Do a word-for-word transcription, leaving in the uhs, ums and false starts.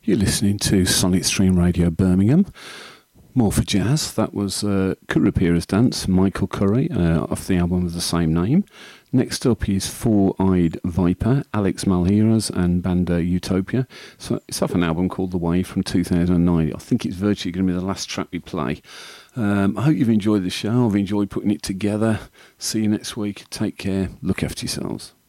You're listening to Sonic Stream Radio Birmingham. More for jazz. That was uh, Kurapira's Dance, Michael Curry, uh, off the album of the same name. Next up is Four-Eyed Viper, Alex Malheiros and Banda Utopia. So it's off an album called The Wave from two thousand nine. I think it's virtually going to be the last track we play. Um, I hope you've enjoyed the show. I've enjoyed putting it together. See you next week. Take care. Look after yourselves.